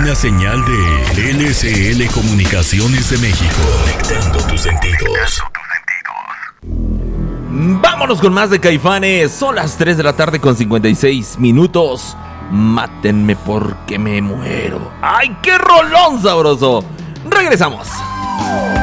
Una señal de LSL Comunicaciones de México. Conectando tus sentidos. Vámonos con más de Caifanes. Son las 3 de la tarde con 56 minutos. Mátenme porque me muero. ¡Ay, qué rolón sabroso! Regresamos.